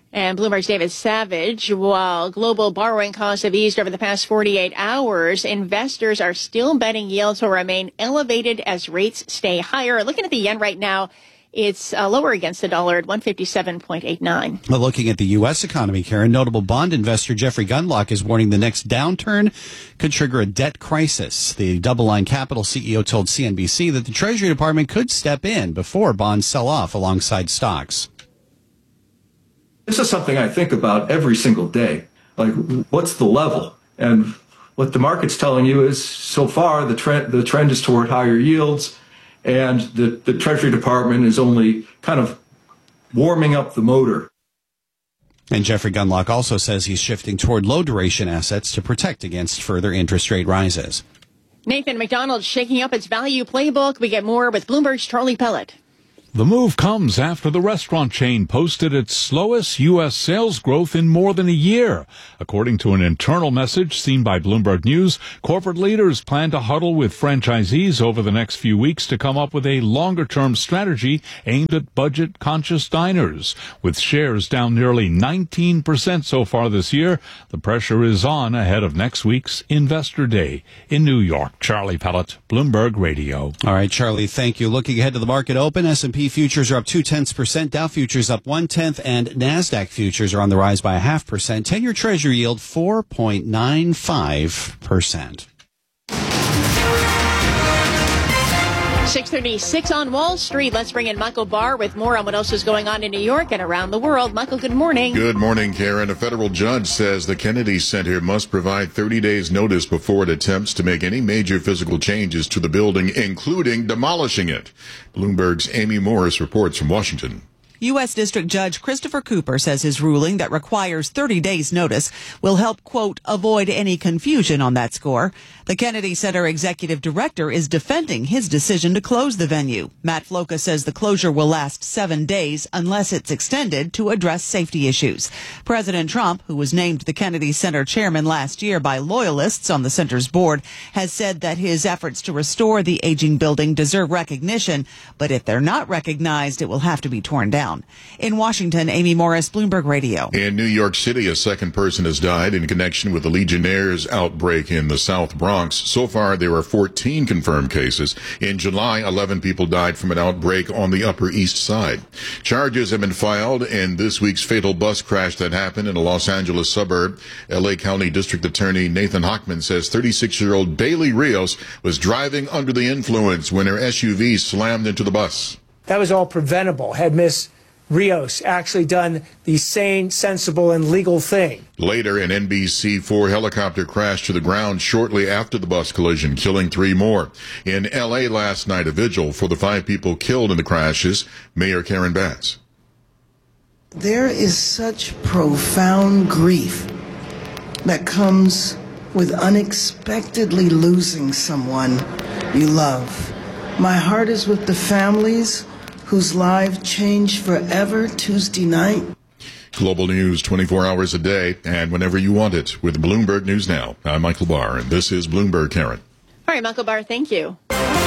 And Bloomberg's David Savage, while global borrowing costs have eased over the past 48 hours, investors are still betting yields will remain elevated as rates stay higher. Looking at the yen right now, it's lower against the dollar at 157.89. Well, looking at the U.S. economy, Karen, notable bond investor Jeffrey Gundlach is warning the next downturn could trigger a debt crisis. The Double Line Capital CEO told CNBC that the Treasury Department could step in before bonds sell off alongside stocks. This is something I think about every single day. Like, what's the level? And what the market's telling you is, so far, the trend is toward higher yields, and the Treasury Department is only kind of warming up the motor. And Jeffrey Gundlach also says he's shifting toward low-duration assets to protect against further interest rate rises. Nathan, McDonald's shaking up its value playbook. We get more with Bloomberg's Charlie Pellet. The move comes after the restaurant chain posted its slowest U.S. sales growth in more than a year. According to an internal message seen by Bloomberg News, corporate leaders plan to huddle with franchisees over the next few weeks to come up with a longer-term strategy aimed at budget-conscious diners. With shares down nearly 19% so far this year, the pressure is on ahead of next week's Investor Day in New York. Charlie Pellet, Bloomberg Radio. All right, Charlie, thank you. Looking ahead to the market open, S&P futures are up 0.2%, Dow futures up 0.1%, and NASDAQ futures are on the rise by 0.5%. 10-year Treasury yield 4.95%. 6:36 on Wall Street. Let's bring in Michael Barr with more on what else is going on in New York and around the world. Michael, good morning. Good morning, Karen. A federal judge says the Kennedy Center must provide 30 days notice before it attempts to make any major physical changes to the building, including demolishing it. Bloomberg's Amy Morris reports from Washington. U.S. District Judge Christopher Cooper says his ruling that requires 30 days notice will help, quote, avoid any confusion on that score. The Kennedy Center executive director is defending his decision to close the venue. Matt Floca says the closure will last 7 days unless it's extended to address safety issues. President Trump, who was named the Kennedy Center chairman last year by loyalists on the center's board, has said that his efforts to restore the aging building deserve recognition, but if they're not recognized, it will have to be torn down. In Washington, Amy Morris, Bloomberg Radio. In New York City, a second person has died in connection with the Legionnaires' outbreak in the South Bronx. So far, there are 14 confirmed cases. In July, 11 people died from an outbreak on the Upper East Side. Charges have been filed in this week's fatal bus crash that happened in a Los Angeles suburb. L.A. County District Attorney Nathan Hochman says 36-year-old Bailey Rios was driving under the influence when her SUV slammed into the bus. That was all preventable had Miss Rios actually done the sane, sensible, and legal thing. Later, an NBC-4 helicopter crashed to the ground shortly after the bus collision, killing 3 more. In L.A. last night, a vigil for the 5 people killed in the crashes. Mayor Karen Bass. There is such profound grief that comes with unexpectedly losing someone you love. My heart is with the families whose lives changed forever Tuesday night. Global news 24 hours a day and whenever you want it with Bloomberg News Now. I'm Michael Barr, and this is Bloomberg, Karen. All right, Michael Barr, thank you.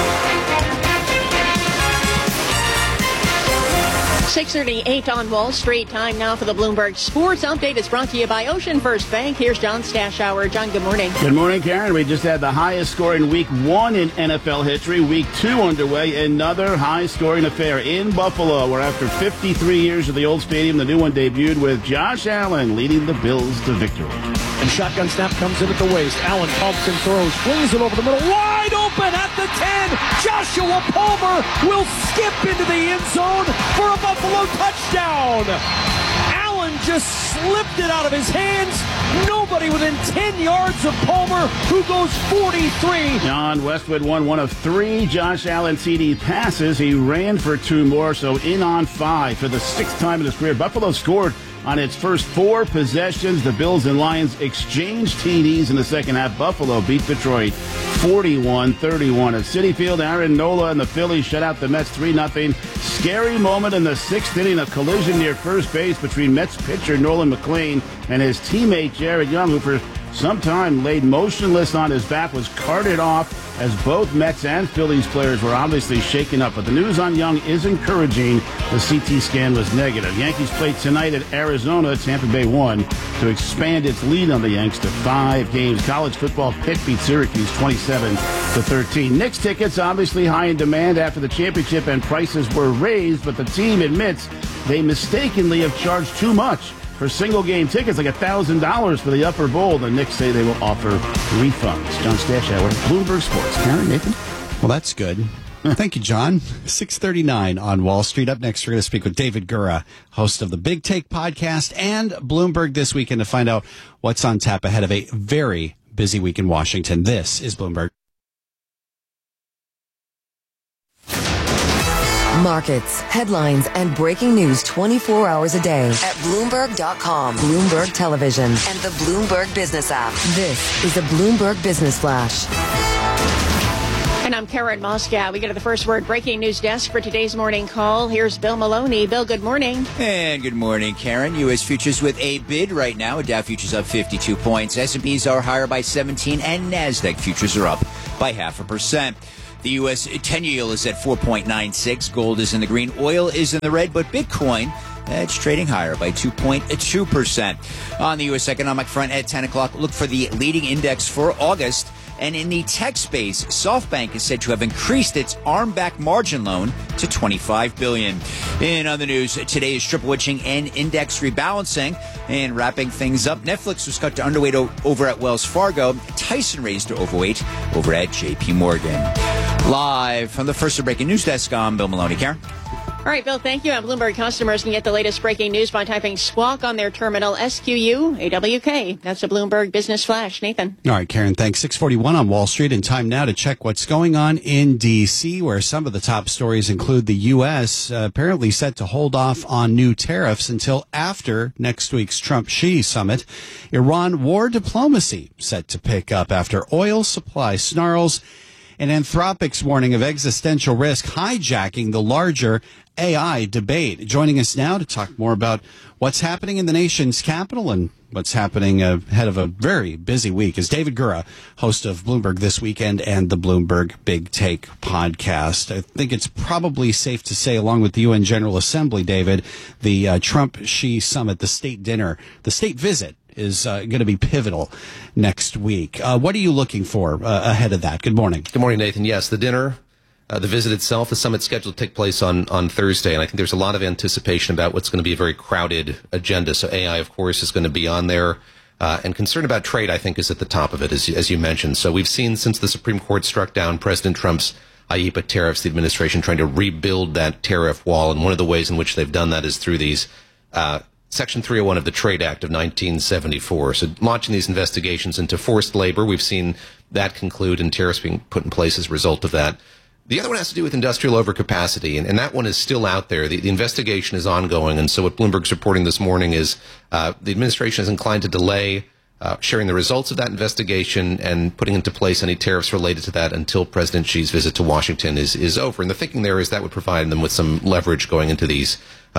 6:38 on Wall Street. Time now for the Bloomberg Sports Update. It's brought to you by Ocean First Bank. Here's John Stashower. John, good morning. Good morning, Karen. We just had the highest score in Week 1 in NFL history. Week 2 underway. Another high-scoring affair in Buffalo, where after 53 years of the old stadium, the new one debuted with Josh Allen leading the Bills to victory. And shotgun snap comes in at the waist. Allen pumps and throws. Flings it over the middle. Wide open at the 10. Joshua Palmer will skip into the end zone for a Buffalo touchdown. Allen just slipped it out of his hands. Nobody within 10 yards of Palmer, who goes 43. John Westwood won 1 of 3 Josh Allen TD passes. He ran for 2 more, so in on 5 for the 6th time in his career. Buffalo scored on its first 4 possessions. The Bills and Lions exchanged TDs in the second half. Buffalo beat Detroit 41-31 at Citi Field. Aaron Nola and the Phillies shut out the Mets 3-0. Scary moment in the 6th inning, a collision near first base between Mets pitcher Nolan McLean and his teammate Jared Young, who for sometime laid motionless on his back, was carted off as both Mets and Phillies players were obviously shaken up. But the news on Young is encouraging. The CT scan was negative. Yankees play tonight at Arizona. Tampa Bay won to expand its lead on the Yanks to 5 games. College football, Pitt beat Syracuse 27-13. Knicks tickets obviously high in demand after the championship, and prices were raised, but the team admits they mistakenly have charged too much for single-game tickets, like $1,000 for the upper bowl. The Knicks say they will offer refunds. John Stashauer, Bloomberg Sports. Karen, Nathan? Well, that's good. Thank you, John. 6:39 on Wall Street. Up next, we're going to speak with David Gura, host of the Big Take podcast and Bloomberg This Weekend, to find out what's on tap ahead of a very busy week in Washington. This is Bloomberg. Markets, headlines, and breaking news 24 hours a day at Bloomberg.com, Bloomberg Television, and the Bloomberg Business app. This is a Bloomberg Business Flash. And I'm Karen Moscow. We go to the First Word breaking news desk for today's morning call. Here's Bill Maloney. Bill, good morning. And good morning, Karen. U.S. futures with a bid right now. Dow futures up 52 points. S&Ps are higher by 17, and NASDAQ futures are up by 0.5%. The U.S. 10-year yield is at 4.96. Gold is in the green. Oil is in the red. But Bitcoin, it's trading higher by 2.2%. On the U.S. economic front at 10 o'clock, look for the leading index for August. And in the tech space, SoftBank is said to have increased its arm-back margin loan to $25 billion. In other news, today is triple witching and index rebalancing. And wrapping things up, Netflix was cut to underweight over at Wells Fargo. Tyson raised to overweight over at J.P. Morgan. Live from the First Breaking News Desk, I'm Bill Maloney. Karen? All right, Bill, thank you. And Bloomberg customers can get the latest breaking news by typing Squawk on their terminal, SQUAWK. That's a Bloomberg Business Flash. Nathan. All right, Karen, thanks. 6:41 on Wall Street, and time now to check what's going on in D.C., where some of the top stories include the U.S. Apparently set to hold off on new tariffs until after next week's Trump-Xi summit. Iran war diplomacy set to pick up after oil supply snarls, and Anthropic's warning of existential risk hijacking the larger AI debate. Joining us now to talk more about what's happening in the nation's capital and what's happening ahead of a very busy week is David Gura, host of Bloomberg This Weekend and the Bloomberg Big Take podcast. I think it's probably safe to say, along with the UN General Assembly, David, the Trump-Xi summit, the state dinner, the state visit is going to be pivotal next week. What are you looking for ahead of that? Good morning. Good morning, Nathan. Yes, the dinner, the visit itself, the summit scheduled to take place on Thursday, and I think there's a lot of anticipation about what's going to be a very crowded agenda. So AI, of course, is going to be on there, and concern about trade, I think, is at the top of it, as you mentioned. So we've seen since the Supreme Court struck down President Trump's IEEPA tariffs, the administration trying to rebuild that tariff wall, and one of the ways in which they've done that is through these Section 301 of the Trade Act of 1974. So launching these investigations into forced labor, we've seen that conclude and tariffs being put in place as a result of that. The other one has to do with industrial overcapacity, and that one is still out there. The investigation is ongoing, and so what Bloomberg's reporting this morning is the administration is inclined to delay sharing the results of that investigation and putting into place any tariffs related to that until President Xi's visit to Washington is over. And the thinking there is that would provide them with some leverage going into these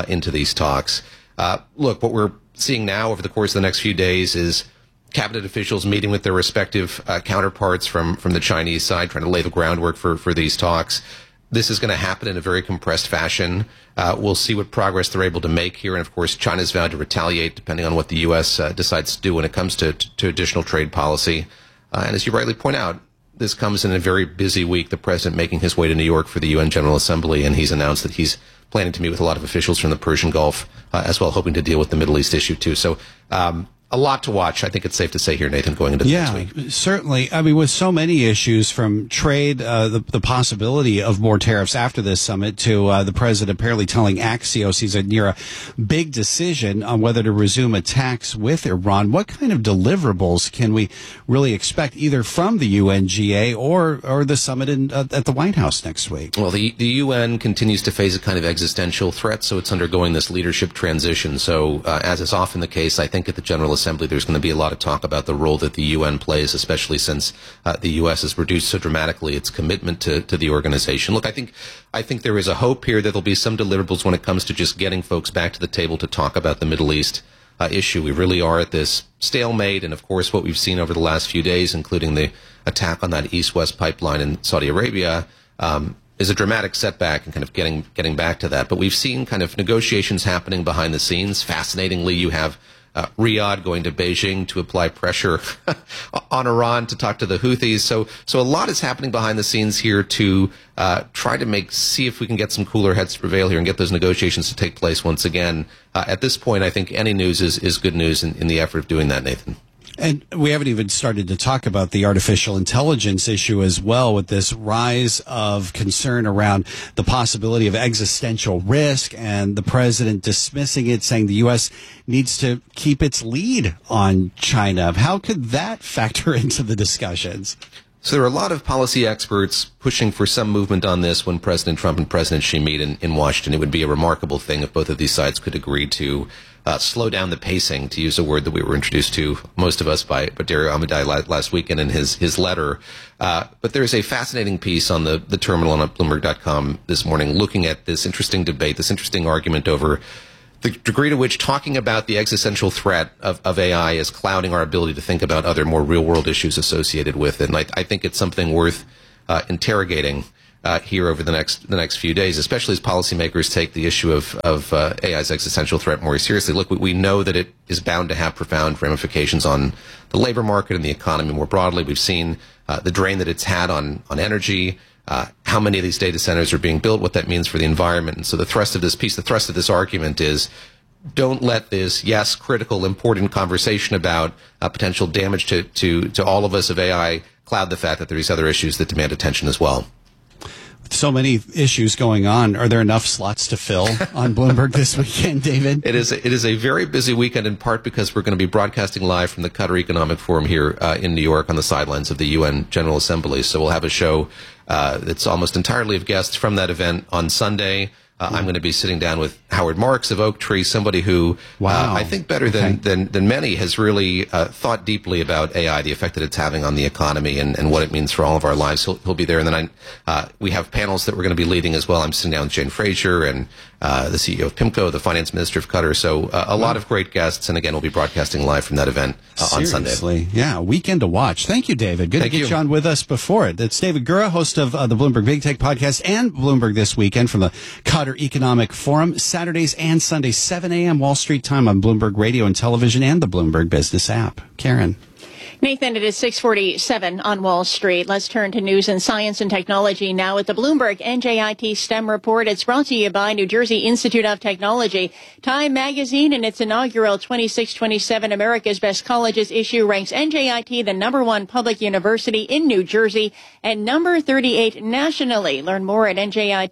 talks. Look, what we're seeing now over the course of the next few days is cabinet officials meeting with their respective counterparts from the Chinese side, trying to lay the groundwork for these talks. This is going to happen in a very compressed fashion. We'll see what progress they're able to make here. And, of course, China's vowed to retaliate depending on what the U.S. Decides to do when it comes to additional trade policy. And as you rightly point out, this comes in a very busy week. The president making his way to New York for the UN General Assembly, and he's announced that he's planning to meet with a lot of officials from the Persian Gulf as well, hoping to deal with the Middle East issue, too. So a lot to watch. I think it's safe to say here, Nathan, going into the next week. Yeah, certainly. I mean, with so many issues from trade, the possibility of more tariffs after this summit to the president apparently telling Axios he's near a big decision on whether to resume attacks with Iran. What kind of deliverables can we really expect either from the UNGA or the summit at the White House next week? Well, the UN continues to face a kind of existential threat, so it's undergoing this leadership transition. So as is often the case, I think at the General Assembly, there's going to be a lot of talk about the role that the UN plays, especially since the U.S. has reduced so dramatically its commitment to the organization. Look, I think there is a hope here that there'll be some deliverables when it comes to just getting folks back to the table to talk about the Middle East. issue. We really are at this stalemate. And of course, what we've seen over the last few days, including the attack on that east-west pipeline in Saudi Arabia, is a dramatic setback and kind of getting back to that. But we've seen kind of negotiations happening behind the scenes. Fascinatingly, you have Riyadh going to Beijing to apply pressure on Iran to talk to the Houthis. So a lot is happening behind the scenes here to try to see if we can get some cooler heads to prevail here and get those negotiations to take place once again. At this point, I think any news is good news in the effort of doing that, Nathan. And we haven't even started to talk about the artificial intelligence issue as well, with this rise of concern around the possibility of existential risk and the president dismissing it, saying the U.S. needs to keep its lead on China. How could that factor into the discussions? So there are a lot of policy experts pushing for some movement on this when President Trump and President Xi meet in Washington. It would be a remarkable thing if both of these sides could agree to slow down the pacing, to use a word that we were introduced to, most of us, by Dario Amodei last weekend in his letter. But there's a fascinating piece on the terminal on Bloomberg.com this morning looking at this interesting debate, this interesting argument over the degree to which talking about the existential threat of AI is clouding our ability to think about other more real-world issues associated with it. And I think it's something worth interrogating here over the next few days, especially as policymakers take the issue of AI's existential threat more seriously. Look, we know that it is bound to have profound ramifications on the labor market and the economy more broadly. We've seen the drain that it's had on energy, how many of these data centers are being built, what that means for the environment. And so the thrust of this argument is, don't let this, yes, critical, important conversation about potential damage to all of us of AI cloud the fact that there are these other issues that demand attention as well. So many issues going on. Are there enough slots to fill on Bloomberg this weekend, David? It is a very busy weekend, in part because we're going to be broadcasting live from the Qatar Economic Forum here in New York on the sidelines of the UN General Assembly. So we'll have a show that's almost entirely of guests from that event on Sunday. I'm going to be sitting down with Howard Marks of Oaktree, somebody who I think better than many has really thought deeply about AI, the effect that it's having on the economy and what it means for all of our lives. He'll be there. And then we have panels that we're going to be leading as well. I'm sitting down with Jane Fraser and the CEO of PIMCO, the finance minister of Qatar. So a lot of great guests. And again, we'll be broadcasting live from that event on Sunday. Yeah, weekend to watch. Thank you, David. Good to get you on with us before it. It's David Gura, host of the Bloomberg Big Tech Podcast and Bloomberg This Weekend from the Qatar Economic Forum, Saturdays and Sundays, 7 a.m. Wall Street time on Bloomberg Radio and Television and the Bloomberg Business app. Karen. Nathan, it is 6:47 on Wall Street. Let's turn to news and science and technology now with the Bloomberg NJIT STEM report. It's brought to you by New Jersey Institute of Technology. Time magazine in its inaugural 26-27 America's Best Colleges issue ranks NJIT the #1 public university in New Jersey and number 38 nationally. Learn more at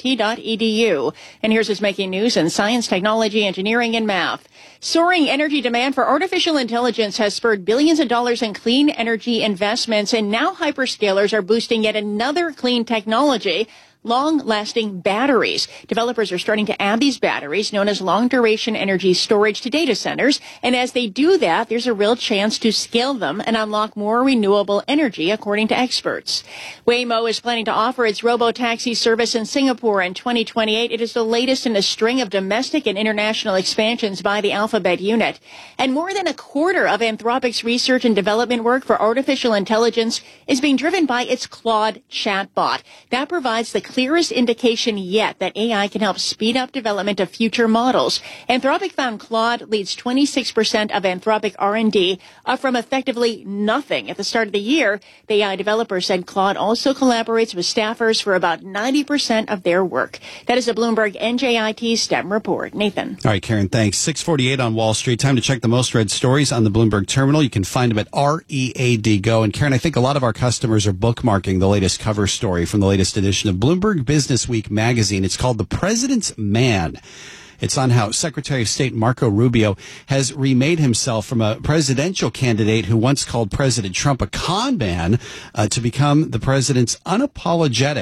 njit.edu. And here's what's making news in science, technology, engineering, and math. Soaring energy demand for artificial intelligence has spurred billions of dollars in clean energy investments, and now hyperscalers are boosting yet another clean technology, long-lasting batteries. Developers are starting to add these batteries, known as long-duration energy storage, to data centers. And as they do that, there's a real chance to scale them and unlock more renewable energy, according to experts. Waymo is planning to offer its robo-taxi service in Singapore in 2028. It is the latest in a string of domestic and international expansions by the Alphabet unit. And more than a quarter of Anthropic's research and development work for artificial intelligence is being driven by its Claude chatbot. That provides the clearest indication yet that AI can help speed up development of future models. Anthropic found Claude leads 26% of Anthropic R&D, up from effectively nothing at the start of the year. The AI developer said Claude also collaborates with staffers for about 90% of their work. That is a Bloomberg NJIT STEM report. Nathan. All right, Karen, thanks. 6:48 on Wall Street. Time to check the most read stories on the Bloomberg terminal. You can find them at READ Go. And Karen, I think a lot of our customers are bookmarking the latest cover story from the latest edition of Bloomberg Business Week magazine. It's called The President's Man. It's on how Secretary of State Marco Rubio has remade himself from a presidential candidate who once called President Trump a con man to become the president's unapologetic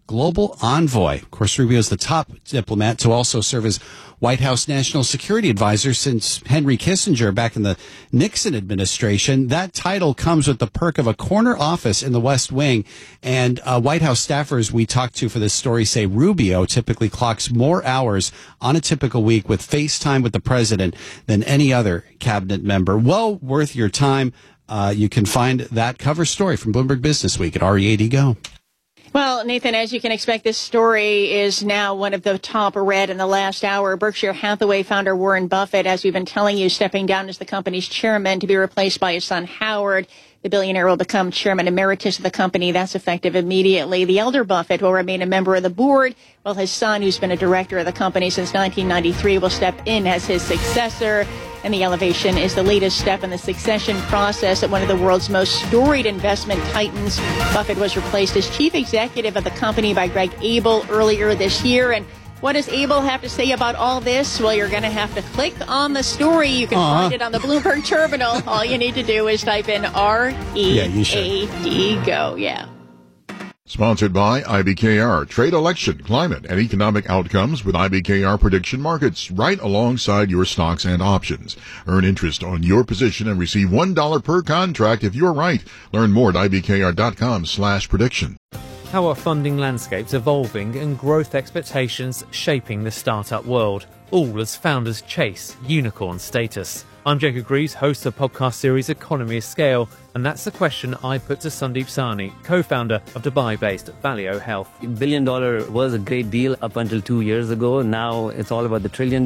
global envoy. Of course, Rubio is the top diplomat to also serve as White House National Security Advisor since Henry Kissinger back in the Nixon administration. That title comes with the perk of a corner office in the West Wing. And White House staffers we talked to for this story say Rubio typically clocks more hours on a typical week with FaceTime with the president than any other cabinet member. Well worth your time. You can find that cover story from Bloomberg Business Week at RE80 Go. Well, Nathan, as you can expect, this story is now one of the top read in the last hour. Berkshire Hathaway founder Warren Buffett, as we've been telling you, stepping down as the company's chairman to be replaced by his son Howard. The billionaire will become chairman emeritus of the company. That's effective immediately. The elder Buffett will remain a member of the board, while his son, who's been a director of the company since 1993, will step in as his successor. And the elevation is the latest step in the succession process at one of the world's most storied investment titans. Buffett was replaced as chief executive of the company by Greg Abel earlier this year. And what does Abel have to say about all this? Well, you're going to have to click on the story. You can find it on the Bloomberg terminal. All you need to do is type in READ Go. Yeah. Sponsored by IBKR. Trade, election, climate, and economic outcomes with IBKR Prediction Markets right alongside your stocks and options. Earn interest on your position and receive $1 per contract if you're right. Learn more at IBKR.com/prediction. How are funding landscapes evolving and growth expectations shaping the startup world? All as founders chase unicorn status. I'm Jacob Greaves, host of the podcast series Economy of Scale, and that's the question I put to Sandeep Sahni, co-founder of Dubai-based Valeo Health. $1 billion was a great deal up until 2 years ago. Now it's all about the $1 trillion.